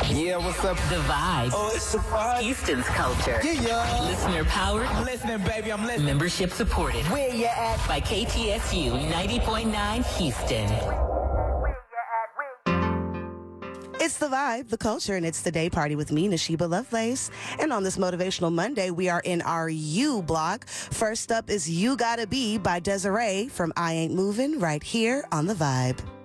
Yeah, what's up? The Vibe. Oh, it's the vibe. Houston's culture. Yeah. Listener powered. I'm listening, baby. I'm listening. Membership supported. Where you at? By KTSU 90.9 Houston. It's The Vibe, the culture, and it's the day party with me, Nashiba Lovelace. And on this Motivational Monday, we are in our You block. First up is You Gotta Be by Desiree from I Ain't Moving right here on The Vibe.